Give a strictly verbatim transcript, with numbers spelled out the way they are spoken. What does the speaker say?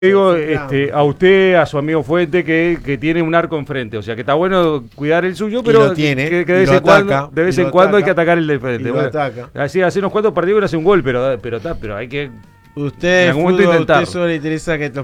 Digo este, a usted, a su amigo Fuente, que, que tiene un arco enfrente. O sea, que está bueno cuidar el suyo, pero lo tiene, que, que de y vez, lo en, cuando, ataca, de vez y en lo cuando hay que ataca, atacar el de frente. y lo Bueno, ataca. así, hace unos cuantos partidos no hace un gol, pero, pero, está, pero hay que Usted, en algún momento fútbol, intentarlo. usted solo le interesa que